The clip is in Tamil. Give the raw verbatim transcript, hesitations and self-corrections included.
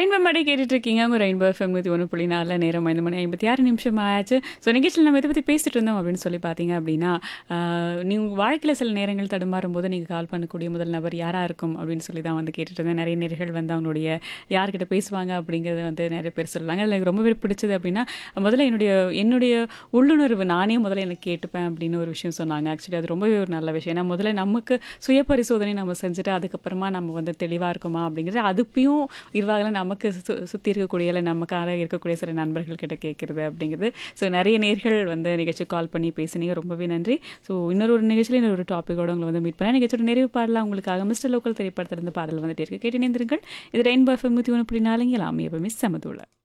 ரெயின்போ மாடி கேட்டுட்டு இருக்கீங்க. உங்க ரெயின்போ எஃப்எம் நூற்றி ஒன்று புள்ளி நாலில் நேரம் ஐந்து மணி ஐம்பத்தி ஆறு நிமிஷம் ஆயாச்சு. ஸோ நிகழ்ச்சியில் நம்ம இதை பற்றி பேசிட்டு இருந்தோம் அப்படின்னு சொல்லி பார்த்தீங்க அப்படின்னா, நீ உங்கள் வாழ்க்கையில் சில நேரங்கள் தடுமாறும் போது நீங்கள் கால் பண்ணக்கூடிய முதல் நபர் யாராக இருக்கும் அப்படின்னு சொல்லி தான் வந்து கேட்டுட்டு இருந்தேன். நிறைய நேர்கள் வந்து அவங்களுடைய யார்கிட்ட பேசுவாங்க அப்படிங்கிறத வந்து நிறைய பேர் சொல்லுவாங்க. அதில் எனக்கு ரொம்பவே பிடிச்சது அப்படின்னா, முதல்ல என்னுடைய என்னுடைய உள்ளுணர்வு நானே முதல்ல எனக்கு கேட்டுப்பேன் அப்படின்னு ஒரு விஷயம் சொன்னாங்க. ஆக்சுவலி அது ரொம்பவே ஒரு நல்ல விஷயம். ஏன்னா முதல்ல நமக்கு சுய பரிசோதனை நம்ம செஞ்சுட்டு அதுக்கப்புறமா நம்ம வந்து தெளிவாக இருக்குமா அப்படிங்கிறது அதுப்பையும் இருவாகல நமக்கு சு சுற்றி இருக்கக்கூடிய இல்லை நமக்காக இருக்கக்கூடிய சில நண்பர்கள் கிட்ட கேட்குறது அப்படிங்கிறது. ஸோ நிறைய நேர்கள் வந்து நிகழ்ச்சி கால் பண்ணி பேசினீங்க, ரொம்பவே நன்றி. ஸோ இன்னொரு ஒரு நிகழ்ச்சியில் இன்னொரு டாப்பிக்கோடு உங்களை வந்து மீட் பண்ணேன். நிகழ்ச்சியோட நிறைவு பாடலாம் உங்களுக்காக மிஸ்டர் லோக்கல் திரைப்படத்திலிருந்து பாடல் வந்துட்டு இருக்கு. கேட்டு நேர்ந்திருங்கள். இது ரெயின்போ எஃப்எம் நூற்றி ஒன்று புள்ளி நாலுங்க எல்லாமே எப்பவுமே சமதுள்ள.